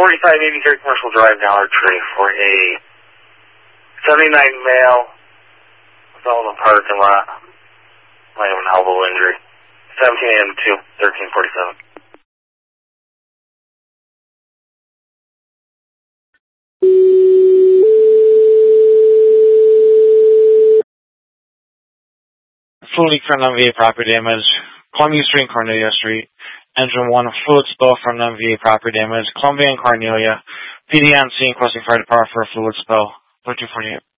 4583 Commercial Drive, Dollar Tree, for a 79 male fell in the parking lot. Might have an elbow injury. 17 a.m. to 13:47. Fluid leak from MVA property damage. Columbia Street and Cornelia Street. Engine 1, fluid spill from MVA property damage. Columbia and Cornelia. PD on scene, requesting fire department for a fluid spill. 1348.